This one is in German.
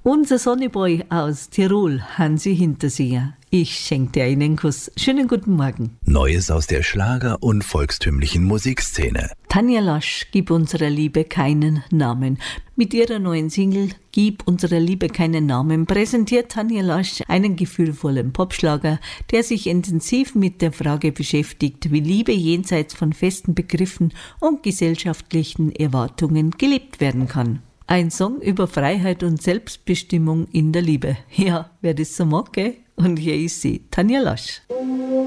Unser Sonnyboy aus Tirol, Hansi Hinterseher. Ich schenke dir einen Kuss. Schönen guten Morgen. Neues aus der Schlager- und volkstümlichen Musikszene. Tanja Lasch, Gib unserer Liebe keinen Namen. Mit ihrer neuen Single Gib unserer Liebe keinen Namen präsentiert Tanja Lasch einen gefühlvollen Popschlager, der sich intensiv mit der Frage beschäftigt, wie Liebe jenseits von festen Begriffen und gesellschaftlichen Erwartungen gelebt werden kann. Ein Song über Freiheit und Selbstbestimmung in der Liebe. Ja, wer das so mag, gell? Und hier ist sie, Tanja Lasch.